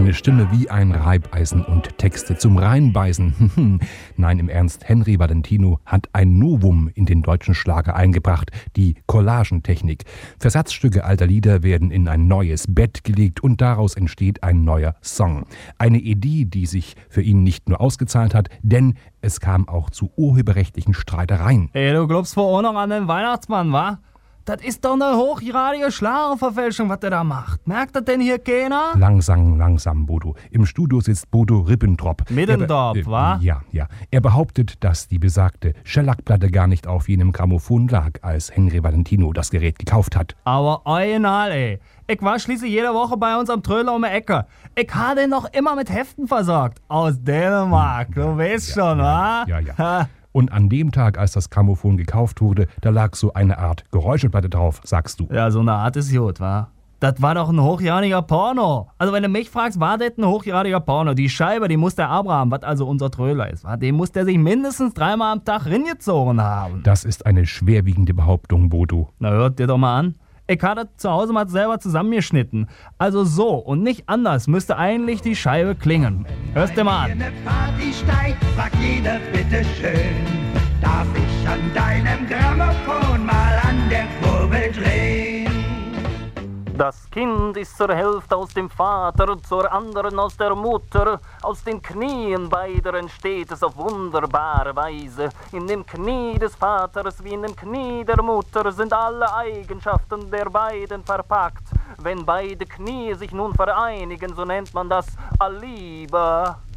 Eine Stimme wie ein Reibeisen und Texte zum Reinbeißen. Nein, im Ernst, Henry Valentino hat ein Novum in den deutschen Schlager eingebracht, die Collagentechnik. Versatzstücke alter Lieder werden in ein neues Bett gelegt und daraus entsteht ein neuer Song. Eine Idee, die sich für ihn nicht nur ausgezahlt hat, denn es kam auch zu urheberrechtlichen Streitereien. Ey, du glaubst wohl auch noch an den Weihnachtsmann, wa? Das ist doch eine hochgradige Schlagerverfälschung, was der da macht. Merkt das denn hier keiner? Langsam, Bodo. Im Studio sitzt Bodo Ribbentrop. Middendorf, wa? Ja. Er behauptet, dass die besagte Schellackplatte gar nicht auf jenem Grammophon lag, als Henry Valentino das Gerät gekauft hat. Aber original, ey. Ich war schließlich jede Woche bei uns am Trödler um die Ecke. Ich habe den noch immer mit Heften versorgt. Aus Dänemark, du weißt schon, wa? Ja. Und an dem Tag, als das Grammophon gekauft wurde, da lag so eine Art Geräuscheplatte drauf, sagst du. Ja, so eine Art ist gut, wa? Das war doch ein hochgradiger Porno. Also wenn du mich fragst, war das ein hochgradiger Porno? Die Scheibe, die muss der Abraham, was also unser Trödler ist, wa? Den muss der sich mindestens 3-mal am Tag ringezogen haben. Das ist eine schwerwiegende Behauptung, Bodo. Na, hört dir doch mal an. Ich habe das zu Hause mal selber zusammengeschnitten. Also so und nicht anders müsste eigentlich die Scheibe klingen. Hörst dir mal an. Wenn eine Party steigt, fragt jeder bitteschön. Darf ich an deinem Grammophon mal an der Kurbel drehen? Das Kind ist zur Hälfte aus dem Vater, zur anderen aus der Mutter. Aus den Knien beider entsteht es auf wunderbare Weise. In dem Knie des Vaters wie in dem Knie der Mutter sind alle Eigenschaften der beiden verpackt. Wenn beide Knie sich nun vereinigen, so nennt man das Aliebe.